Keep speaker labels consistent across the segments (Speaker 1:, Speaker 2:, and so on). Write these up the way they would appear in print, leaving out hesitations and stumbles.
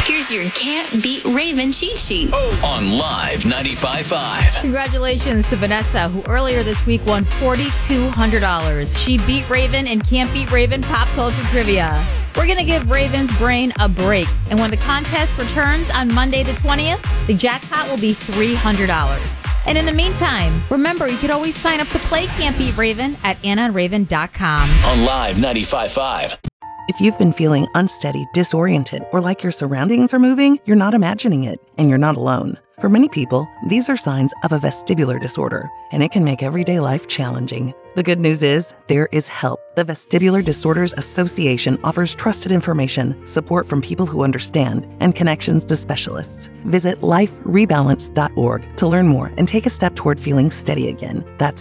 Speaker 1: Here's your Can't Beat Raven cheat sheet.
Speaker 2: On Live 95.5.
Speaker 3: Congratulations to Vanessa, who earlier this week won $4,200. She beat Raven and Can't Beat Raven pop culture trivia. We're going to give Raven's brain a break. And when the contest returns on Monday the 20th, the jackpot will be $300. And in the meantime, remember, you could always sign up to play Can't Beat Raven at AnnaandRaven.com.
Speaker 2: On Live 95.5.
Speaker 4: If you've been feeling unsteady, disoriented, or like your surroundings are moving, you're not imagining it, and you're not alone. For many people, these are signs of a vestibular disorder, and it can make everyday life challenging. The good news is, there is help. The Vestibular Disorders Association offers trusted information, support from people who understand, and connections to specialists. Visit liferebalance.org to learn more and take a step toward feeling steady again. That's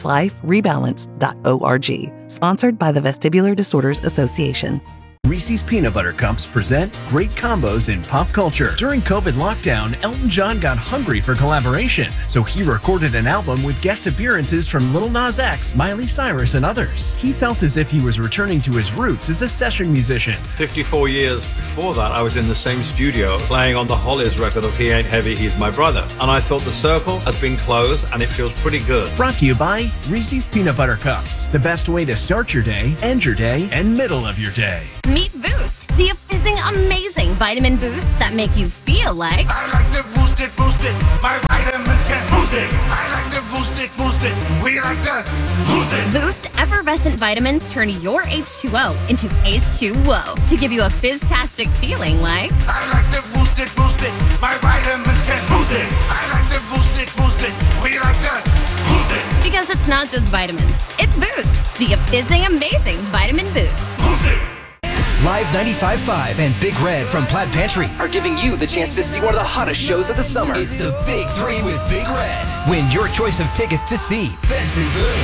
Speaker 4: liferebalance.org. Sponsored by the Vestibular Disorders Association.
Speaker 5: Reese's Peanut Butter Cups present great combos in pop culture. During COVID lockdown, Elton John got hungry for collaboration, so he recorded an album with guest appearances from Lil Nas X, Miley Cyrus, and others. He felt as if he was returning to his roots as a session musician.
Speaker 6: 54 years before that, I was in the same studio playing on the Hollies record of He Ain't Heavy, He's My Brother. And I thought the circle has been closed and it feels pretty good.
Speaker 5: Brought to you by Reese's Peanut Butter Cups. The best way to start your day, end your day, and middle of your day.
Speaker 7: Meet Boost, the fizzing amazing vitamin boosts that make you feel like
Speaker 8: I like to boost it, my vitamins can boost it. I like to boost it, we like to boost it.
Speaker 7: Boost effervescent vitamins turn your H2O into H2O to give you a fizz-tastic feeling like
Speaker 8: I like to boost it, my vitamins can boost it. I like to boost it, we like to boost it.
Speaker 7: Because it's not just vitamins, it's Boost, the fizzing amazing vitamin boost.
Speaker 8: Boost it.
Speaker 9: Live 95.5 and Big Red from Plaid Pantry are giving you the chance to see one of the hottest shows of the summer. It's the Big Three with Big Red. Win your choice of tickets to see Benson Boone,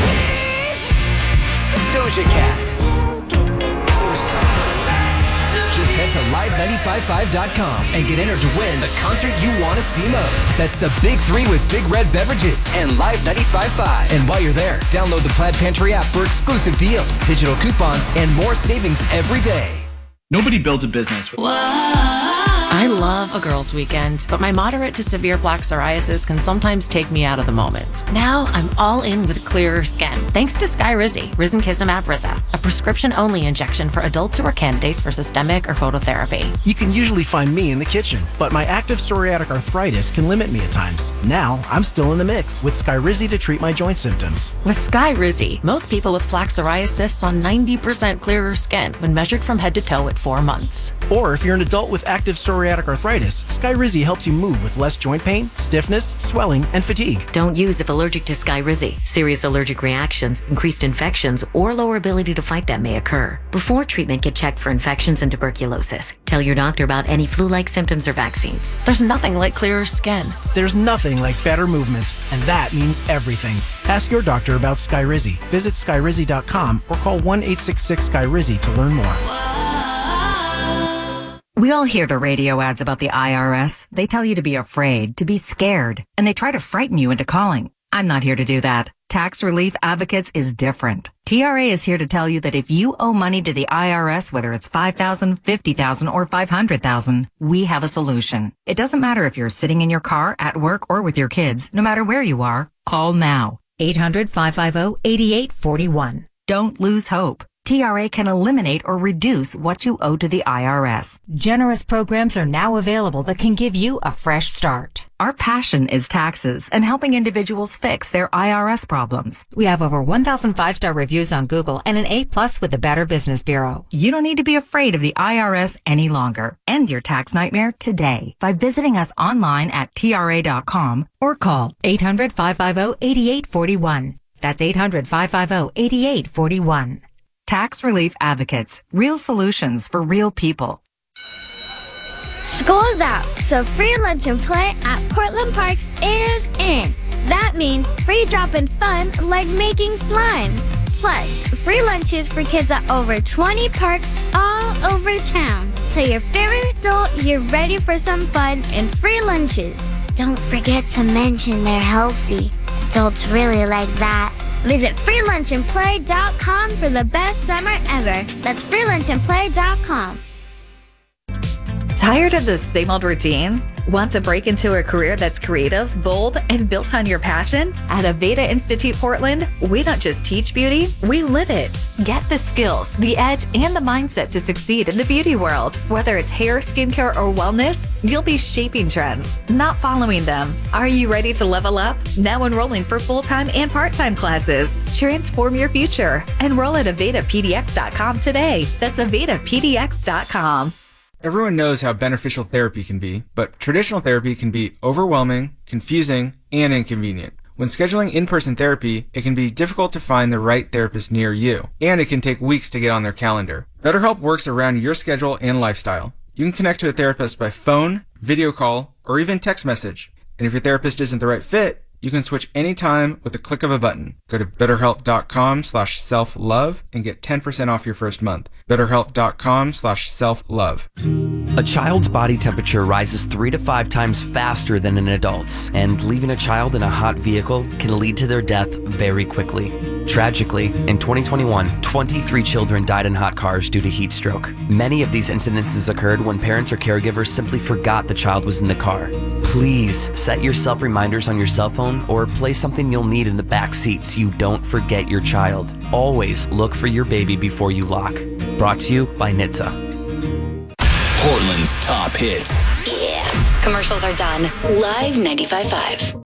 Speaker 9: Doja Cat. Just head to live955.com and get entered to win the concert you want to see most. That's the Big Three with Big Red Beverages and Live 95.5. And while you're there, download the Plaid Pantry app for exclusive deals, digital coupons, and more savings every day.
Speaker 10: Nobody builds a business with...
Speaker 11: I love a girls' weekend, but my moderate to severe plaque psoriasis can sometimes take me out of the moment. Now I'm all in with clearer skin, thanks to Skyrizi, Risankizumab Riza, a prescription-only injection for adults who are candidates for systemic or phototherapy.
Speaker 12: You can usually find me in the kitchen, but my active psoriatic arthritis can limit me at times. Now I'm still in the mix with Skyrizi to treat my joint symptoms.
Speaker 11: With Skyrizi, most people with plaque psoriasis saw 90% clearer skin when measured from head to toe at 4 months.
Speaker 12: Or if you're an adult with active psoriatic arthritis, Skyrizi helps you move with less joint pain, stiffness, swelling, and fatigue.
Speaker 13: Don't use if allergic to Skyrizi. Serious allergic reactions, increased infections, or lower ability to fight them may occur. Before treatment, get checked for infections and tuberculosis. Tell your doctor about any flu-like symptoms or vaccines.
Speaker 11: There's nothing like clearer skin.
Speaker 12: There's nothing like better movement, and that means everything. Ask your doctor about Skyrizi. Visit skyrizi.com or call 1-866-SKYRIZI to learn more.
Speaker 14: We all hear the radio ads about the IRS. They tell you to be afraid, to be scared, and they try to frighten you into calling. I'm not here to do that. Tax Relief Advocates is different. TRA is here to tell you that if you owe money to the IRS, whether it's $5,000, $50,000, or $500,000, we have a solution. It doesn't matter if you're sitting in your car, at work, or with your kids. No matter where you are, call now. 800-550-8841. Don't lose hope. TRA can eliminate or reduce what you owe to the IRS.
Speaker 3: Generous programs are now available that can give you a fresh start.
Speaker 14: Our passion is taxes and helping individuals fix their IRS problems.
Speaker 3: We have over 1,000 5-star reviews on Google and an A+ with the Better Business Bureau.
Speaker 14: You don't need to be afraid of the IRS any longer. End your tax nightmare today by visiting us online at TRA.com or call 800-550-8841. That's 800-550-8841. Tax Relief Advocates. Real solutions for real people.
Speaker 15: School's out, so free lunch and play at Portland Parks is in. That means free drop-in fun like making slime. Plus, free lunches for kids at over 20 parks all over town. Tell your favorite adult you're ready for some fun and free lunches.
Speaker 16: Don't forget to mention they're healthy. Adults really like that.
Speaker 15: Visit freelunchandplay.com for the best summer ever. That's freelunchandplay.com.
Speaker 17: Tired of the same old routine? Want to break into a career that's creative, bold, and built on your passion? At Aveda Institute Portland, we don't just teach beauty, we live it. Get the skills, the edge, and the mindset to succeed in the beauty world. Whether it's hair, skincare, or wellness, you'll be shaping trends, not following them. Are you ready to level up? Now enrolling for full-time and part-time classes. Transform your future. Enroll at AvedaPDX.com today. That's AvedaPDX.com.
Speaker 18: Everyone knows how beneficial therapy can be, but traditional therapy can be overwhelming, confusing, and inconvenient. When scheduling in-person therapy, it can be difficult to find the right therapist near you, and it can take weeks to get on their calendar. BetterHelp works around your schedule and lifestyle. You can connect to a therapist by phone, video call, or even text message. And if your therapist isn't the right fit, you can switch anytime with the click of a button. Go to BetterHelp.com/self-love and get 10% off your first month. BetterHelp.com/self-love.
Speaker 19: A child's body temperature rises 3 to 5 times faster than an adult's, and leaving a child in a hot vehicle can lead to their death very quickly. Tragically, in 2021, 23 children died in hot cars due to heat stroke. Many of these incidences occurred when parents or caregivers simply forgot the child was in the car. Please set yourself reminders on your cell phone or place something you'll need in the back seat so you don't forget your child. Always look for your baby before you lock. Brought to you by NHTSA.
Speaker 2: Portland's top hits.
Speaker 1: Yeah. Commercials are done. Live 95.5.